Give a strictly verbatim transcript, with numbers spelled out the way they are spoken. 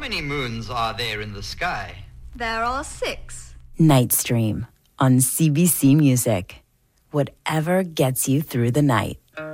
many moons are there in the sky? There are six. Nightstream on C B C Music. Whatever gets you through the night.